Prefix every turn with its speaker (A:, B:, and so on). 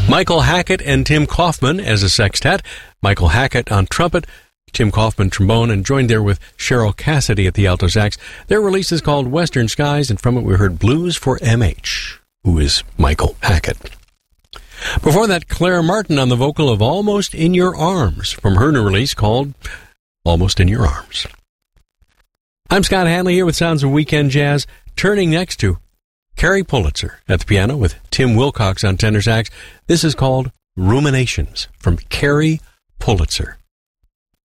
A: Michael Hackett and Tim Kaufman as a sextet. Michael Hackett on trumpet, Tim Kaufman trombone, and joined there with Cheryl Cassidy at the alto sax. Their release is called Western Skies, and from it we heard Blues for M.H., who is Michael Hackett. Before that, Claire Martin on the vocal of Almost in Your Arms, from her new release called Almost in Your Arms. I'm Scott Hanley here with Sounds of Weekend Jazz, turning next to Carrie Pulitzer at the piano with Tim Wilcox on tenor sax. This is called Ruminations from Carrie Pulitzer.